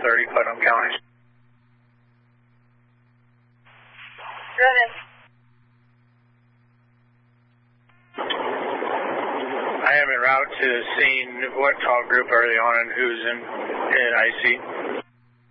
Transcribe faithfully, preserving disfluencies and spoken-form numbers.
thirty, Putnam County. Driven. I am en route to the scene. What call group are they on and who's in, in I C?